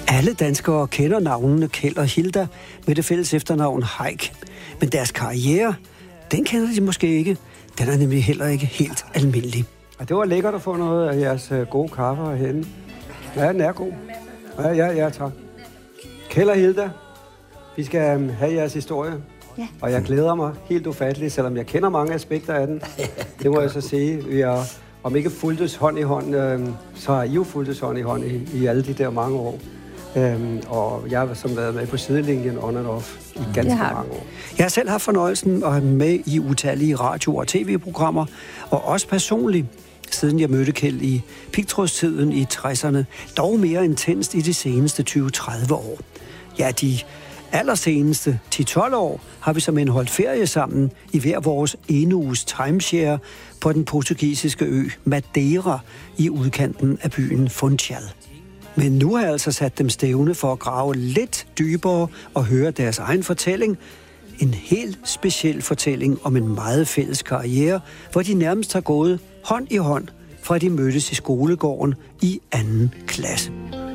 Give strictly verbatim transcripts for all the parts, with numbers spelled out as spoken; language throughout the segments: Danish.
Alle danskere kender navnene Kjeld og Hilda med det fælles efternavn Haik. Men deres karriere, den kender de måske ikke. Den er nemlig heller ikke helt almindelig. Og det var lækkert at få noget af jeres gode kaffe herhenne. Ja, den er god. Ja, ja, ja, tak. Kjeld og Hilda, vi skal have jeres historie. Ja. Og jeg glæder mig helt ufatteligt, selvom jeg kender mange aspekter af den. Ja, det, det må jeg så sige. Vi er, om ikke fuldtes hånd i hånd, øh, så har I jo fuldtes hånd i hånd i, i alle de der mange år. Øhm, og jeg har som været med på sidelinjen on and off i ganske mange år. Jeg har selv haft fornøjelsen at have med i utallige radio- og tv-programmer, og også personligt, siden jeg mødte Kjeld i pigtrådstiden i tresserne, dog mere intenst i de seneste tyve til tredive år. Ja, de allerseneste ti til tolv år har vi som en holdt ferie sammen i hver vores ene uges timeshare på den portugisiske ø Madeira i udkanten af byen Funchal. Men nu har jeg altså sat dem stævne for at grave lidt dybere og høre deres egen fortælling. En helt speciel fortælling om en meget fælles karriere, hvor de nærmest har gået hånd i hånd, fra de mødtes i skolegården i anden klasse.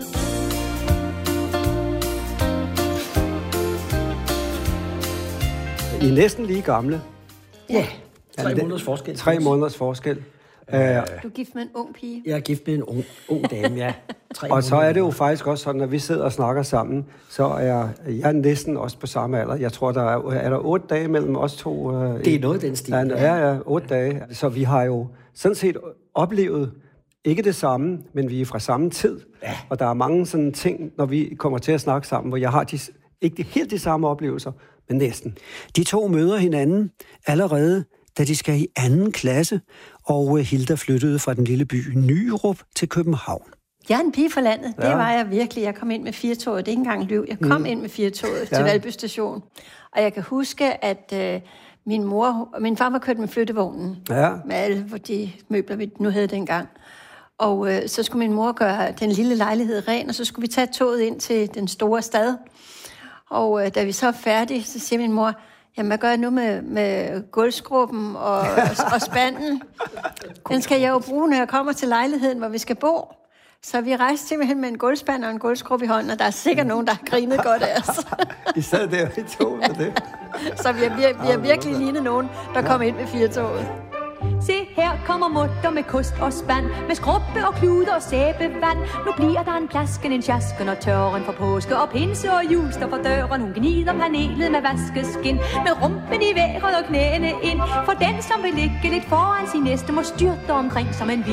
I er næsten lige gamle. Ja, tre måneders forskel. Tre måneders forskel. Du er gift med en ung pige? Jeg er gift med en ung, ung dame, ja. Tre og så er det jo faktisk også sådan, når vi sidder og snakker sammen, så er jeg, jeg er næsten også på samme alder. Jeg tror, der er, er der otte dage mellem os to. Øh, det er noget den stil. Ja, ja, otte dage. Så vi har jo sådan set oplevet ikke det samme, men vi er fra samme tid. Ja. Og der er mange sådan ting, når vi kommer til at snakke sammen, hvor jeg har de, ikke de, helt de samme oplevelser, men næsten. De to møder hinanden allerede, da de skal i anden klasse, og Hilda flyttede fra den lille by Nyrup til København. Jeg er en pige fra landet. Ja. Det var jeg virkelig. Jeg kom ind med firetoget. Det er ikke engang løb. Jeg kom mm. ind med firetoget ja. til Valby Station. Og jeg kan huske, at øh, min mor, min far var kørt med flyttevognen. Ja. Med alle de møbler, vi nu havde dengang. Og øh, så skulle min mor gøre den lille lejlighed ren, og så skulle vi tage toget ind til den store stad. Og øh, da vi så er færdige, så siger min mor, jamen, hvad gør jeg nu med, med gulvskrubben og, og, og spanden? Den skal jeg jo bruge, når jeg kommer til lejligheden, hvor vi skal bo. Så vi rejste simpelthen med en gulvspand og en gulvskrub i hånden, og der er sikkert nogen, der har grinet godt af os. I sad der i toget med det. Så vi har, vi har virkelig lignet nogen, der kom ind med firetoget. Se, her kommer mutter med kost og spand, med skrubbe og klude og sæbevand. Nu bliver der en plasken, en sjasken og tørren for påske, og pinse og jul står for døren. Hun gnider panelet med vaskeskin, med rumpen i vejret og knæene ind. For den, som vil ligge lidt foran sin næste, må styrte omkring som en